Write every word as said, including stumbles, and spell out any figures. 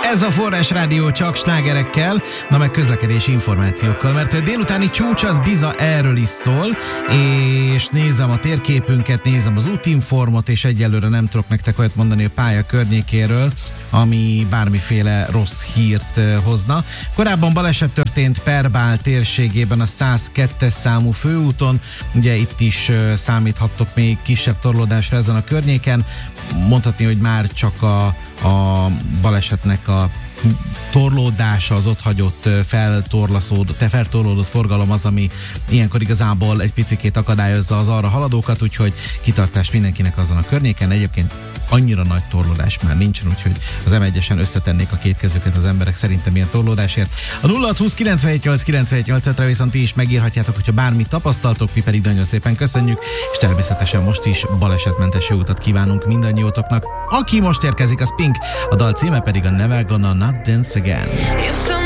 Ez a Forrás Rádió csak slágerekkel, na meg közlekedési információkkal, mert a délutáni csúcs az biza erről is szól, és nézem a térképünket, nézem az útinformot, és egyelőre nem tudok nektek olyat mondani a pálya környékéről, ami bármiféle rossz hírt hozna. Korábban baleset történt Perbál térségében a száz kettes számú főúton, ugye itt is számíthattok még kisebb torlódásra ezen a környéken, mondhatni, hogy már csak a, a balesetnek a torlódása, az ott hagyott feltorlaszódott, feltorlódott forgalom az, ami ilyenkor igazából egy picikét akadályozza az arra haladókat, úgyhogy kitartás mindenkinek azon a környéken. Egyébként annyira nagy torlódás már nincsen, úgyhogy az em egyesen összetennék a két kezüket az emberek szerintem ilyen torlódásért. A nulla hat húsz kilencvenhét nyolc kilencvenhét nyolc-ra viszont ti is megírhatjátok, hogyha bármit tapasztaltok, mi pedig nagyon szépen köszönjük, és természetesen most is balesetmentes jó utat kívánunk mindannyiótoknak. Aki most érkezik, az Pink, a dal címe pedig a Never Gonna Not Dance Again.